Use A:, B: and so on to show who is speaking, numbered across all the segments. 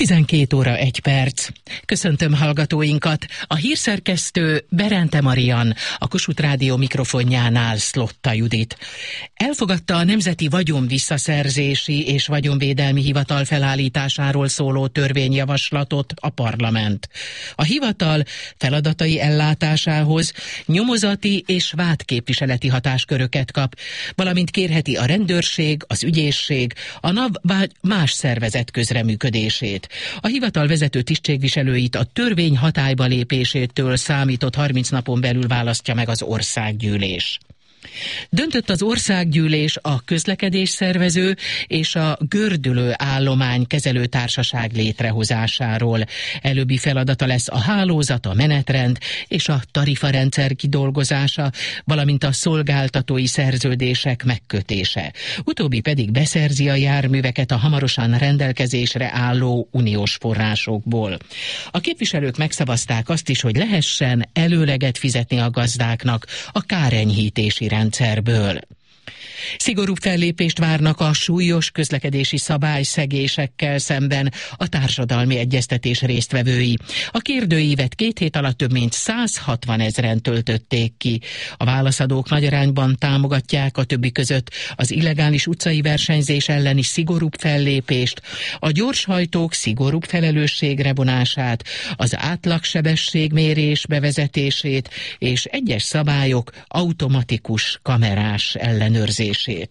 A: 12 óra 1 perc. Köszöntöm hallgatóinkat. A hírszerkesztő Berente Marian, a Kossuth Rádió mikrofonjánál Szlotta Judit. Elfogadta a Nemzeti Vagyonvisszaszerzési és Vagyonvédelmi Hivatal felállításáról szóló törvényjavaslatot a parlament. A hivatal feladatai ellátásához nyomozati és vádképviseleti hatásköröket kap, valamint kérheti a rendőrség, az ügyészség, a NAV vagy más szervezet közreműködését. A hivatal vezető tisztségviselőit a törvény hatályba lépésétől számított 30 napon belül választja meg az országgyűlés. Döntött az országgyűlés a közlekedésszervező és a gördülő állomány kezelőtársaság létrehozásáról. Előbbi feladata lesz a hálózat, a menetrend és a tarifarendszer kidolgozása, valamint a szolgáltatói szerződések megkötése. Utóbbi pedig beszerzi a járműveket a hamarosan rendelkezésre álló uniós forrásokból. A képviselők megszavazták azt is, hogy lehessen előleget fizetni a gazdáknak a kárenyhítési rendszerből. Szigorúbb fellépést várnak a súlyos közlekedési szabályszegésekkel szemben a társadalmi egyeztetés résztvevői. A kérdőívet 2 hét alatt több mint 160 000-en töltötték ki. A válaszadók nagy arányban támogatják a többi között az illegális utcai versenyzés elleni szigorúbb fellépést, a gyorshajtók szigorúbb felelősségre vonását, az átlagsebességmérés bevezetését és egyes szabályok automatikus kamerás ellenőrzését.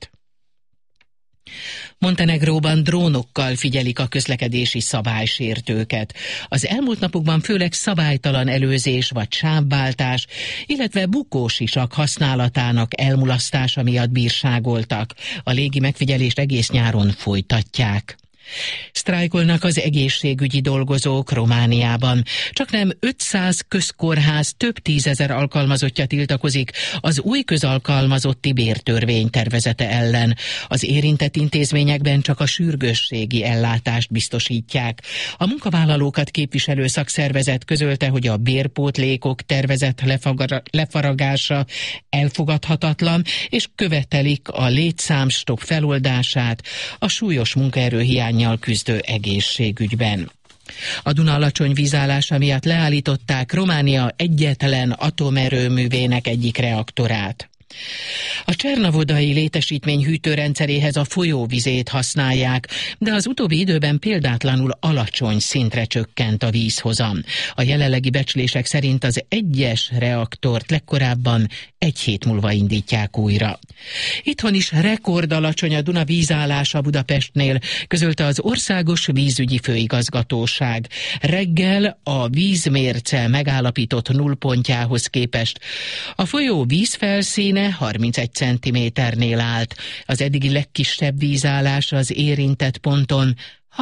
A: Montenegróban drónokkal figyelik a közlekedési szabálysértőket. Az elmúlt napokban főleg szabálytalan előzés vagy sávváltás, illetve bukósisak használatának elmulasztása miatt bírságoltak. A légi megfigyelést egész nyáron folytatják. Sztrájkolnak az egészségügyi dolgozók Romániában. Csaknem 500 közkórház több 10 000 alkalmazottja tiltakozik az új közalkalmazotti bértörvény tervezete ellen. Az érintett intézményekben csak a sürgősségi ellátást biztosítják. A munkavállalókat képviselő szakszervezet közölte, hogy a bérpótlékok tervezett lefaragása elfogadhatatlan, és követelik a létszámstopp feloldását a súlyos munkaerőhiány küzdő egészségügyben. A Duna alacsony vízállása miatt leállították Románia egyetlen atomerőművének egyik reaktorát. A csernavodai létesítmény hűtőrendszeréhez a folyóvizét használják, de az utóbbi időben példátlanul alacsony szintre csökkent a vízhozam. A jelenlegi becslések szerint az egyes reaktort legkorábban 1 hét múlva indítják újra. Itthon is rekord alacsony a Duna vízállása Budapestnél, közölte az Országos Vízügyi Főigazgatóság. Reggel a vízmérce megállapított nullpontjához képest a folyó vízfelszíne 31 cm-nél állt. Az eddigi legkisebb vízállás az érintett ponton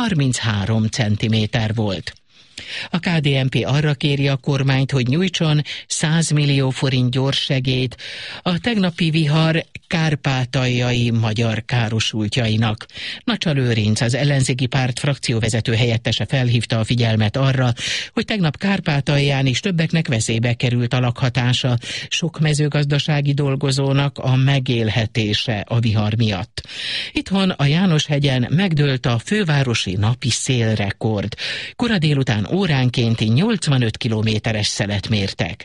A: 33 cm volt. A KDNP arra kéri a kormányt, hogy nyújtson 100 millió forint gyorssegélyt a tegnapi vihar kárpátaljai magyar károsultjainak. Nacsal Lőrinc, az ellenzéki párt frakcióvezető helyettese felhívta a figyelmet arra, hogy tegnap Kárpátalján is többeknek veszélybe került a lakhatása, sok mezőgazdasági dolgozónak a megélhetése a vihar miatt. Itthon a Jánoshegyen megdőlt a fővárosi napi szélrekord. Kora délután óránkénti 85 kilométeres szelet mértek.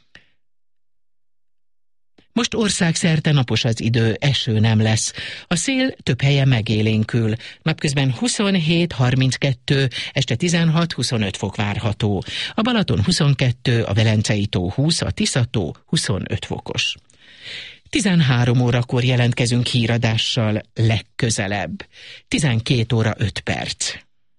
A: Most országszerte napos az idő, eső nem lesz. A szél több helyen megélénkül. Napközben 27-32, este 16-25 fok várható. A Balaton 22, a Velencei tó 20, a Tisza-tó 25 fokos. 13 órakor jelentkezünk híradással legközelebb. 12 óra 5 perc.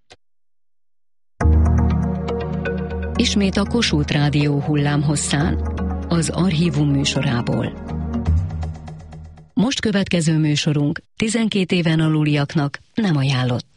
B: Ismét a Kossuth Rádió hullámhosszán, az Archívum műsorából. Most következő műsorunk 12 éven aluliaknak nem ajánlott.